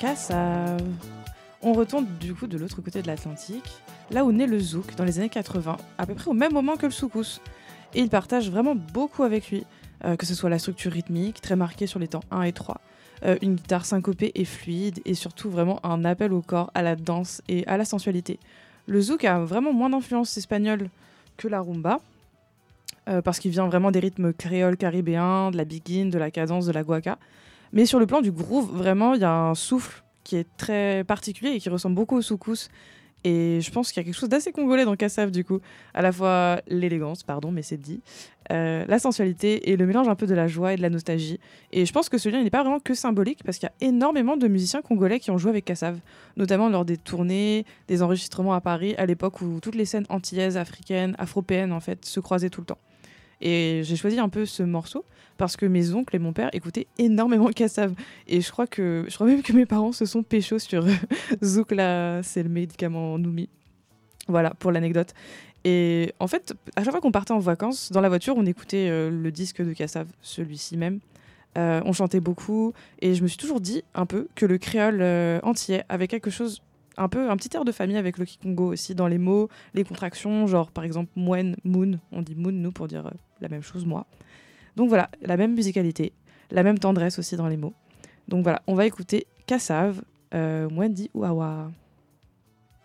Kassav. On retourne du coup de l'autre côté de l'Atlantique, là où naît le zouk dans les années 80, à peu près au même moment que le soukous. Et il partage vraiment beaucoup avec lui, que ce soit la structure rythmique, très marquée sur les temps 1 et 3, une guitare syncopée et fluide, et surtout vraiment un appel au corps, à la danse et à la sensualité. Le zouk a vraiment moins d'influence espagnole que la rumba, parce qu'il vient vraiment des rythmes créoles caribéens, de la biguine, de la cadence, de la guaca. Mais sur le plan du groove, vraiment, il y a un souffle qui est très particulier et qui ressemble beaucoup au soukous. Et je pense qu'il y a quelque chose d'assez congolais dans Kassav, du coup. À la fois l'élégance, pardon, mais c'est dit, la sensualité et le mélange un peu de la joie et de la nostalgie. Et je pense que ce lien n'est pas vraiment que symbolique, parce qu'il y a énormément de musiciens congolais qui ont joué avec Kassav, notamment lors des tournées, des enregistrements à Paris, à l'époque où toutes les scènes antillaises, africaines, afropéennes, en fait, se croisaient tout le temps. Et j'ai choisi un peu ce morceau parce que mes oncles et mon père écoutaient énormément Kassav. Et je crois même que mes parents se sont péchos sur Zouk, là, c'est le médicament Noumi. Voilà, pour l'anecdote. Et en fait, à chaque fois qu'on partait en vacances, dans la voiture, on écoutait le disque de Kassav, celui-ci même. On chantait beaucoup. Et je me suis toujours dit un peu que le créole antillais avait quelque chose, un petit air de famille avec le Kikongo aussi, dans les mots, les contractions, genre par exemple moine, moon, on dit moon nous pour dire la même chose, moi. Donc voilà, la même musicalité, la même tendresse aussi dans les mots. Donc voilà, on va écouter Kassav, Mwendi Ouawa.